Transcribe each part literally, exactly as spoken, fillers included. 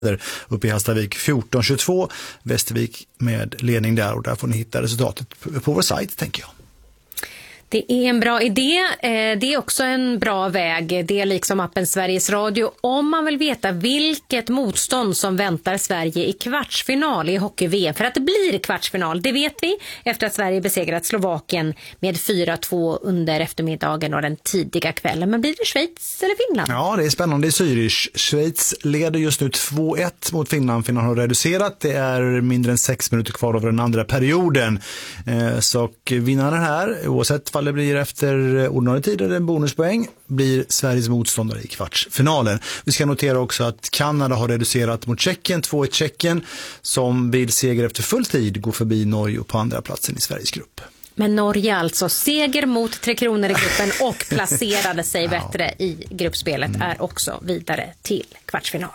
uppe i Hallstavik fjorton tjugotvå, Västervik med ledning där, och där får ni hitta resultatet på vår sajt, tänker jag. Det är en bra idé, det är också en bra väg, det är liksom appen Sveriges Radio. Om man vill veta vilket motstånd som väntar Sverige i kvartsfinal i hockey-V M, för att det blir kvartsfinal, det vet vi efter att Sverige besegrat Slovakien med fyra två under eftermiddagen och den tidiga kvällen. Men blir det Schweiz eller Finland? Ja, det är spännande i Zürich. Schweiz leder just nu två ett mot Finland. Finland har reducerat, det är mindre än sex minuter kvar av den andra perioden. Så vinnaren här, oavsett vad det blir efter ordinarie tid eller en bonuspoäng, blir Sveriges motståndare i kvartsfinalen. Vi ska notera också att Kanada har reducerat mot Tjeckien, två ett Tjeckien, som vid seger efter full tid går förbi Norge och på andra platsen i Sveriges grupp. Men Norge alltså seger mot Tre Kronor i gruppen och placerade sig bättre i gruppspelet, mm. är också vidare till kvartsfinal.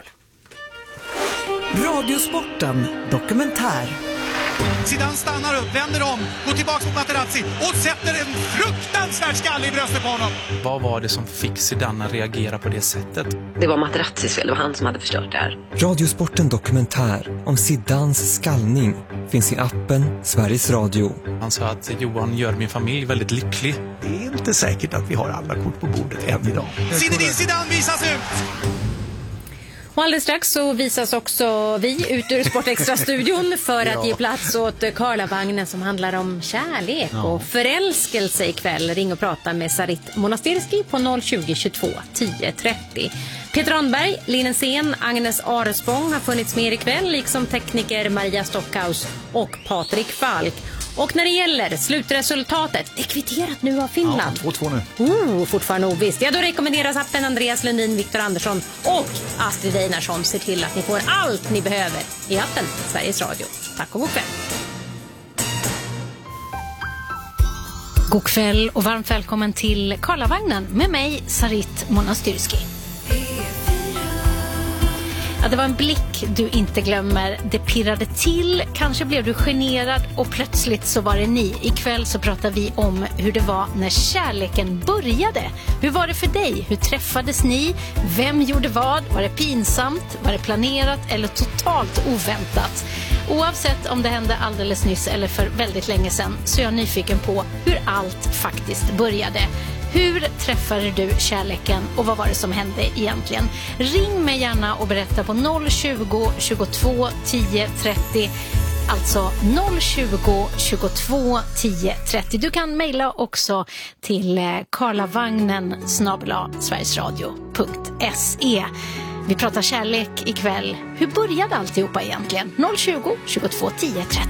Radiosporten dokumentär. Zidane stannar upp, vänder om, går tillbaka mot Materazzi och sätter en fruktansvärd skalle i bröstet på honom. Vad var det som fick Zidane att reagera på det sättet? Det var Materazzis fel, det var han som hade förstört det här. Radiosporten dokumentär om Zidanes skallning finns i appen Sveriges Radio. Han sa att Johan gör min familj väldigt lycklig. Det är inte säkert att vi har alla kort på bordet än idag. Zinedine Zidane visas ut! Och alldeles strax så visas också vi ut ur Sportextra-studion för att ja. ge plats åt Karlavagnen som handlar om kärlek ja. och förälskelse ikväll. Ring och prata med Sarit Monastirski på noll tjugo tjugotvå tio trettio. Peter Rönnberg, Linen Sen, Agnes Arespång har funnits med ikväll, liksom tekniker Maria Stockhaus och Patrik Falk. Och när det gäller slutresultatet, det är kvitterat nu av Finland. Ja, två två nu. Oh, fortfarande ovisst. Ja, då rekommenderas appen Andreas Lundin, Viktor Andersson och Astrid Einarsson. Ser till att ni får allt ni behöver i appen Sveriges Radio. Tack och god kväll. God kväll och varmt välkommen till Karlavagnen med mig, Sarit Monastirski. Ja, det var en blick du inte glömmer. Det pirrade till, kanske blev du generad och plötsligt så var det ni. Ikväll så pratar vi om hur det var när kärleken började. Hur var det för dig? Hur träffades ni? Vem gjorde vad? Var det pinsamt? Var det planerat eller totalt oväntat? Oavsett om det hände alldeles nyss eller för väldigt länge sedan så är jag nyfiken på hur allt faktiskt började. Hur träffade du kärleken och vad var det som hände egentligen? Ring mig gärna och berätta på noll tjugo tjugotvå tio trettio. Alltså noll tjugo tjugotvå tio trettio. Du kan mejla också till karlavagnen snabel-a sverigesradio punkt se. Vi pratar kärlek ikväll. Hur började alltihopa egentligen? noll tjugo tjugotvå tio trettio.